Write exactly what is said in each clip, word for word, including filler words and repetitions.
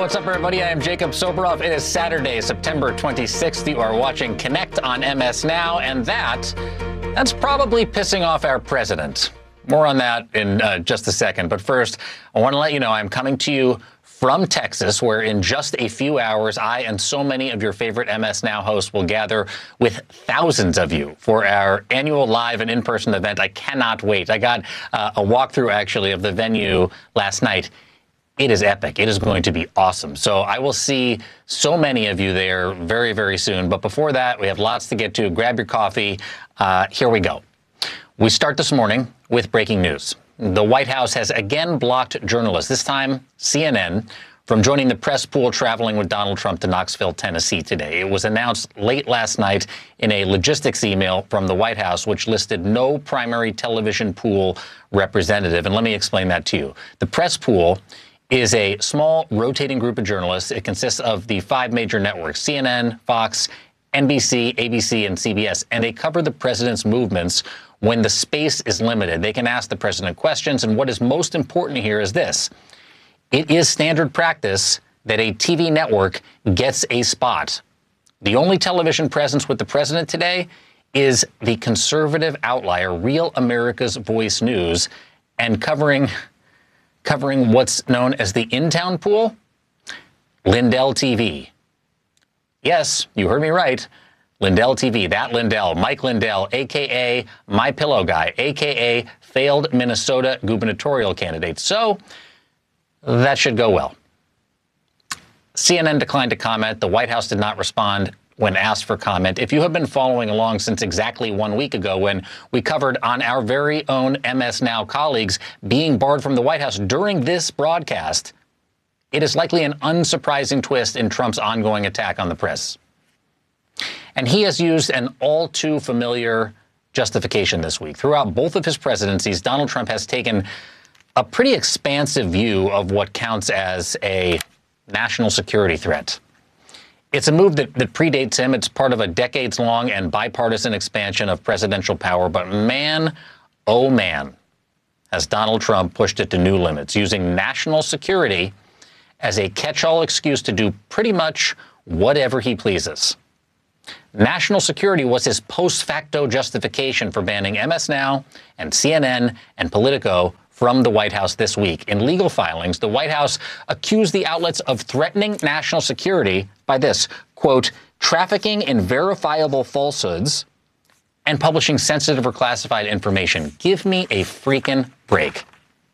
what's up, everybody? I am Jacob Soboroff. It is Saturday, September twenty-sixth. You are watching Connect on M S Now, and that, that's probably pissing off our president. More on that in uh, just a second. But first, I want to let you know I'm coming to you from Texas, where in just a few hours, I and so many of your favorite M S Now hosts will gather with thousands of you for our annual live and in-person event. I cannot wait. I got uh, a walkthrough, actually, of the venue last night. It is epic. It is going to be awesome. So I will see so many of you there very, very soon. But before that, we have lots to get to. Grab your coffee. Uh, here we go. We start this morning with breaking news. The White House has again blocked journalists, this time C N N, from joining the press pool traveling with Donald Trump to Knoxville, Tennessee today. It was announced late last night in a logistics email from the White House, which listed no primary television pool representative. And let me explain that to you. The press pool is a small rotating group of journalists. It consists of the five major networks, C N N, Fox, N B C, A B C, and C B S, and they cover the president's movements when the space is limited. They can ask the president questions, and what is most important here is this. It is standard practice that a T V network gets a spot. The only television presence with the president today is the conservative outlier, Real America's Voice News, and covering... covering what's known as the in-town pool, Lindell T V. Yes, you heard me right. Lindell T V, that Lindell, Mike Lindell, a k a. My Pillow Guy, a k a failed Minnesota gubernatorial candidate. So that should go well. C N N declined to comment. The White House did not respond when asked for comment. If you have been following along since exactly one week ago when we covered on our very own M S Now colleagues being barred from the White House during this broadcast, it is likely an unsurprising twist in Trump's ongoing attack on the press. And he has used an all too familiar justification this week. Throughout both of his presidencies, Donald Trump has taken a pretty expansive view of what counts as a national security threat. It's a move that, that predates him. It's part of a decades-long and bipartisan expansion of presidential power. But man, oh man, has Donald Trump pushed it to new limits, using national security as a catch-all excuse to do pretty much whatever he pleases. National security was his post facto justification for banning M S Now and C N N and Politico from the White House this week. In legal filings, the White House accused the outlets of threatening national security by this, quote, trafficking in verifiable falsehoods and publishing sensitive or classified information. Give me a freaking break.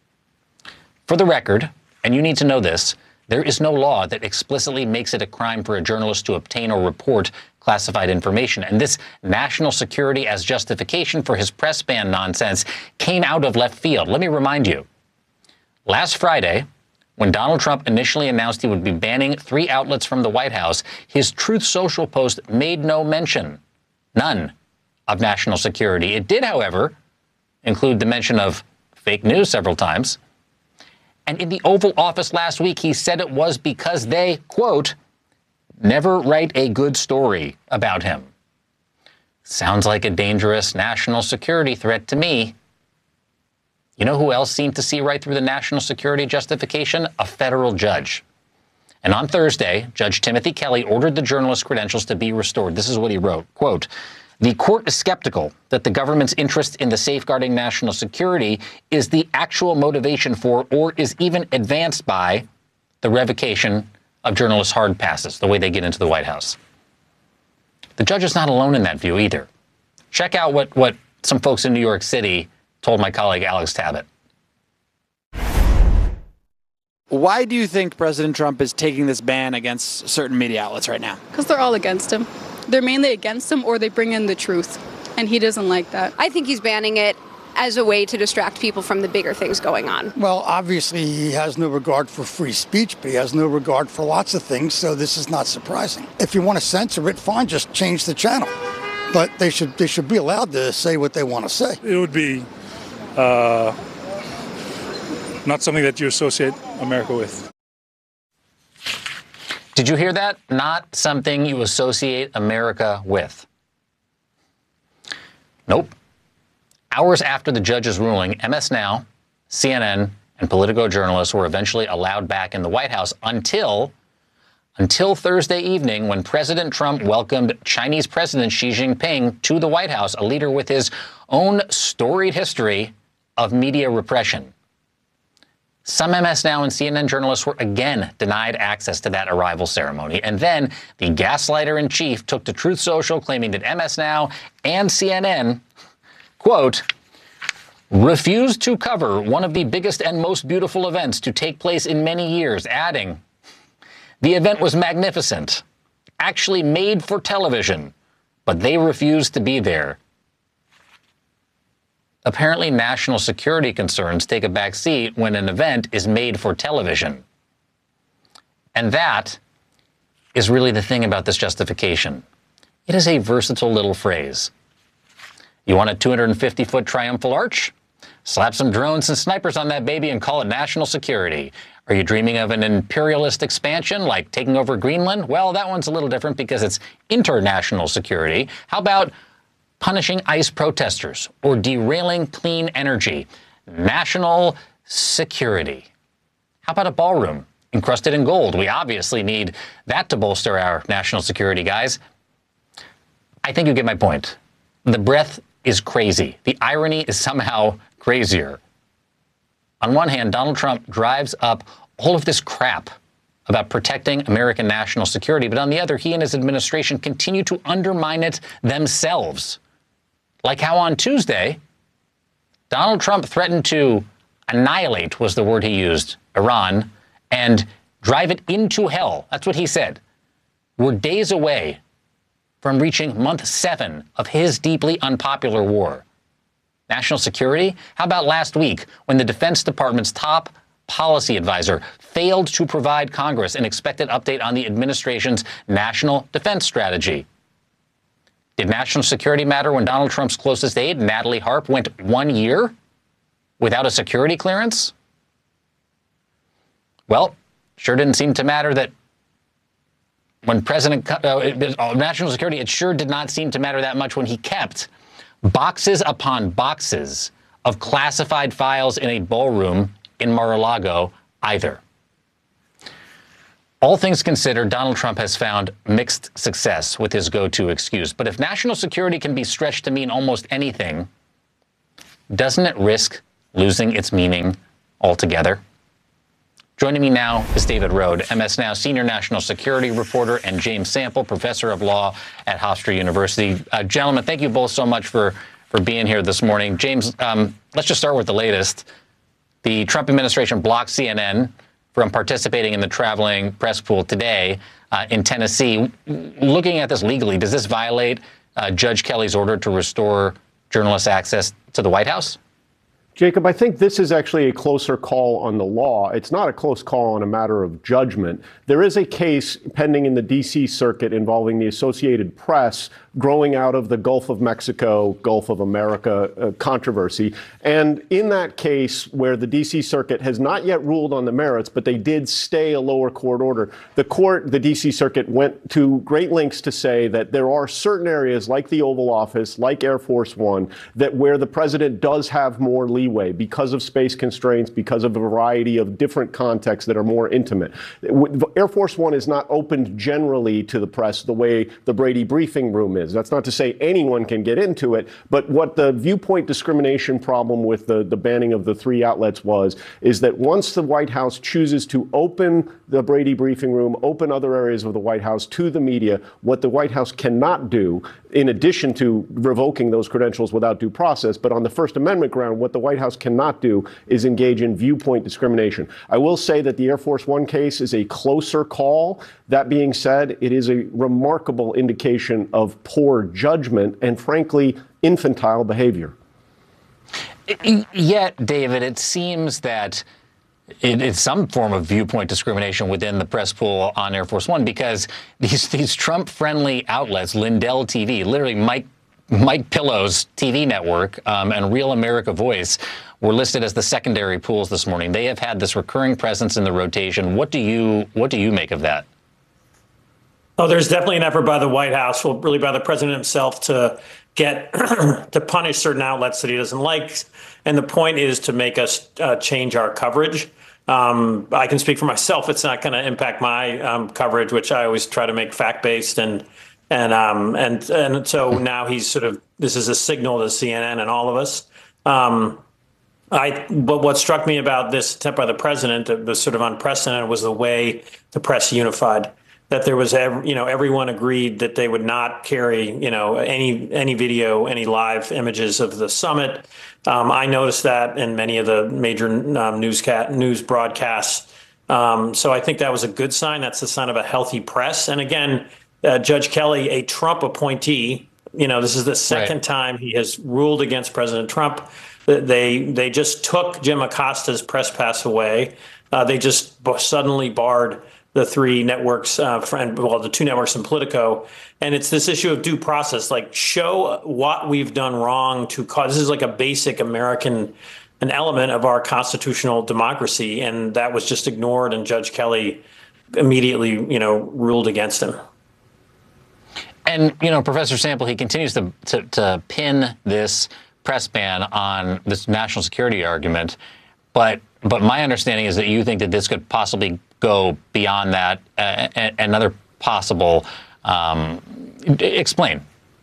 For the record, and you need to know this, there is no law that explicitly makes it a crime for a journalist to obtain or report classified information. And this national security as justification for his press ban nonsense came out of left field. Let me remind you, last Friday, when Donald Trump initially announced he would be banning three outlets from the White House, his Truth Social post made no mention, none, of national security. It did, however, include the mention of fake news several times. And in the Oval Office last week, he said it was because they, quote, never write a good story about him. Sounds like a dangerous national security threat to me. You know who else seemed to see right through the national security justification? A federal judge. And on Thursday, Judge Timothy Kelly ordered the journalist's credentials to be restored. This is what he wrote, quote, the court is skeptical that the government's interest in the safeguarding national security is the actual motivation for or is even advanced by the revocation of journalists' hard passes, the way they get into the White House. The judge is not alone in that view either. Check out what, what some folks in New York City told my colleague Alex Tabbitt. Why do you think President Trump is taking this ban against certain media outlets right now? Because they're all against him. They're mainly against him, or they bring in the truth, and he doesn't like that. I think he's banning it as a way to distract people from the bigger things going on. Well, obviously, he has no regard for free speech, but he has no regard for lots of things, so this is not surprising. If you want to censor it, fine, just change the channel. But they should they should be allowed to say what they want to say. It would be uh, not something that you associate America with. Did you hear that? Not something you associate America with. Nope. Hours after the judge's ruling, M S Now, C N N, and Politico journalists were eventually allowed back in the White House until until Thursday evening, when President Trump welcomed Chinese President Xi Jinping to the White House, a leader with his own storied history of media repression. Some M S Now and C N N journalists were again denied access to that arrival ceremony. And then the gaslighter-in-chief took to Truth Social, claiming that M S Now and C N N, quote, refused to cover one of the biggest and most beautiful events to take place in many years, adding, the event was magnificent, actually made for television, but they refused to be there. Apparently, national security concerns take a back seat when an event is made for television. And that is really the thing about this justification. It is a versatile little phrase. You want a two hundred fifty foot triumphal arch? Slap some drones and snipers on that baby and call it national security. Are you dreaming of an imperialist expansion like taking over Greenland? Well, that one's a little different because it's international security. How about punishing ICE protesters or derailing clean energy? National security. How about a ballroom encrusted in gold? We obviously need that to bolster our national security, guys. I think you get my point. The breadth is crazy. The irony is somehow crazier. On one hand, Donald Trump drives up all of this crap about protecting American national security, but on the other, he and his administration continue to undermine it themselves. Like how on Tuesday, Donald Trump threatened to annihilate, was the word he used, Iran, and drive it into hell. That's what he said. We're days away from reaching month seven of his deeply unpopular war. National security? How about last week when the Defense Department's top policy advisor failed to provide Congress an expected update on the administration's national defense strategy? Did national security matter when Donald Trump's closest aide, Natalie Harp, went one year without a security clearance? Well, sure didn't seem to matter that when President uh, national security, it sure did not seem to matter that much when he kept boxes upon boxes of classified files in a ballroom in Mar-a-Lago either. All things considered, Donald Trump has found mixed success with his go-to excuse. But if national security can be stretched to mean almost anything, doesn't it risk losing its meaning altogether? Joining me now is David Rohde, M S Now senior national security reporter, and James Sample, professor of law at Hofstra University. Uh, gentlemen, thank you both so much for, for being here this morning. James, um, let's just start with the latest. The Trump administration blocked C N N from participating in the traveling press pool today uh, in Tennessee. Looking at this legally, does this violate uh, Judge Kelly's order to restore journalists' access to the White House? Jacob, I think this is actually a closer call on the law. It's not a close call on a matter of judgment. There is a case pending in the D C circuit involving the Associated Press growing out of the Gulf of Mexico, Gulf of America uh, controversy. And in that case, where the D C circuit has not yet ruled on the merits, but they did stay a lower court order, the court, the D C circuit, went to great lengths to say that there are certain areas like the Oval Office, like Air Force One, that where the president does have more leeway because of space constraints, because of a variety of different contexts that are more intimate. Air Force One is not opened generally to the press the way the Brady briefing room is. That's not to say anyone can get into it, but what the viewpoint discrimination problem with the, the banning of the three outlets was, is that once the White House chooses to open the Brady briefing room, open other areas of the White House to the media, what the White House cannot do, in addition to revoking those credentials without due process, but on the First Amendment ground, what the White House cannot do is engage in viewpoint discrimination. I will say that the Air Force One case is a closer call. That being said, it is a remarkable indication of poor judgment and, frankly, infantile behavior. Yet, David, it seems that it, it's some form of viewpoint discrimination within the press pool on Air Force One, because these these Trump-friendly outlets, Lindell T V, literally Mike Mike Pillow's T V network, um, and Real America Voice, were listed as the secondary pools this morning. They have had this recurring presence in the rotation. What do you what do you make of that? Oh, there's definitely an effort by the White House, well, really by the president himself, to get to punish certain outlets that he doesn't like. And the point is to make us uh, change our coverage. Um, I can speak for myself. It's not going to impact my um, coverage, which I always try to make fact-based. And and um, and and so now he's sort of, this is a signal to C N N and all of us. Um, I, but what struck me about this attempt by the president that was sort of unprecedented was the way the press unified. That there was, you know, everyone agreed that they would not carry, you know, any any video, any live images of the summit. Um, I noticed that in many of the major um, newscast news broadcasts. Um, so I think that was a good sign. That's the sign of a healthy press. And again, uh, Judge Kelly, a Trump appointee, you know, this is the second right. time he has ruled against President Trump. They they just took Jim Acosta's press pass away. Uh, they just suddenly barred the three networks, uh, and well, the two networks in Politico. And it's this issue of due process, like show what we've done wrong to cause. This is like a basic American, an element of our constitutional democracy. And that was just ignored. And Judge Kelly immediately, you know, ruled against him. And, you know, Professor Sample, he continues to, to, to pin this press ban on this national security argument. But but my understanding is that you think that this could possibly go beyond that. Uh, another possible um, explain.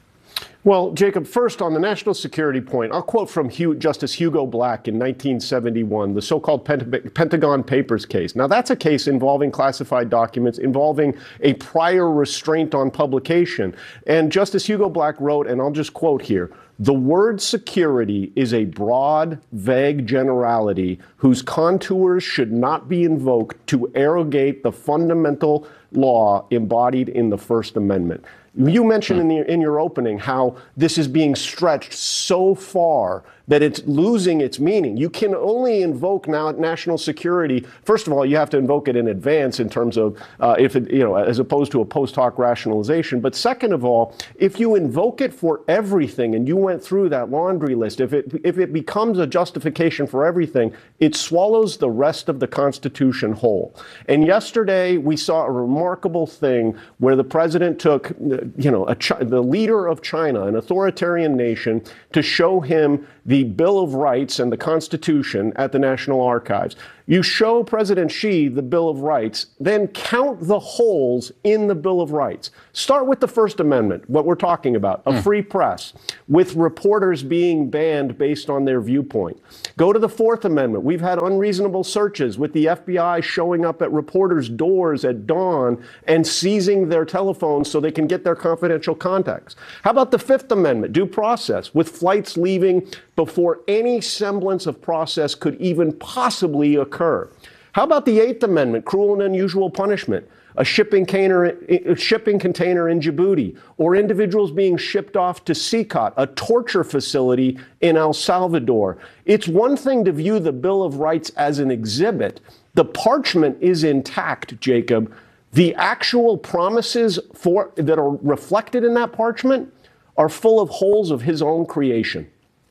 Well, Jacob, first on the national security point, I'll quote from Hugh, Justice Hugo Black in nineteen seventy-one, the so-called Pent- Pentagon Papers case. Now, that's a case involving classified documents, involving a prior restraint on publication. And Justice Hugo Black wrote, and I'll just quote here, "The word security is a broad, vague generality whose contours should not be invoked to arrogate the fundamental law embodied in the First Amendment." You mentioned in, the, in your opening how this is being stretched so far that it's losing its meaning. You can only invoke now national security. First of all, you have to invoke it in advance in terms of uh, if it, you know, as opposed to a post hoc rationalization. But second of all, if you invoke it for everything, and you went through that laundry list, if it if it becomes a justification for everything, it swallows the rest of the Constitution whole. And yesterday we saw a remarkable thing where the president took, you know, a, the leader of China, an authoritarian nation, to show him the Bill of Rights and the Constitution at the National Archives. You show President Xi the Bill of Rights, then count the holes in the Bill of Rights. Start with the First Amendment, what we're talking about, a mm. free press, with reporters being banned based on their viewpoint. Go to the Fourth Amendment. We've had unreasonable searches with the F B I showing up at reporters' doors at dawn and seizing their telephones so they can get their confidential contacts. How about the Fifth Amendment, due process, with flights leaving before any semblance of process could even possibly occur? How about the Eighth Amendment, cruel and unusual punishment, a shipping container, a shipping container in Djibouti, or individuals being shipped off to CICOT, a torture facility in El Salvador? It's one thing to view the Bill of Rights as an exhibit. The parchment is intact, Jacob. The actual promises for that are reflected in that parchment are full of holes of his own creation.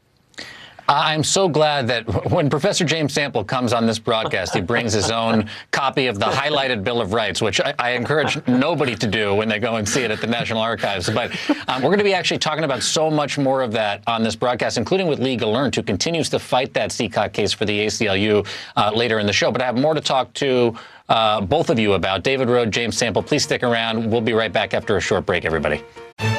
I'm so glad that when Professor James Sample comes on this broadcast, he brings his own copy of the highlighted Bill of Rights, which I, I encourage nobody to do when they go and see it at the National Archives. But um, we're going to be actually talking about so much more of that on this broadcast, including with Lee Gelernt, who continues to fight that CICOT case for the A C L U uh, later in the show. But I have more to talk to uh, both of you about. David Rohde, James Sample, please stick around. We'll be right back after a short break, everybody.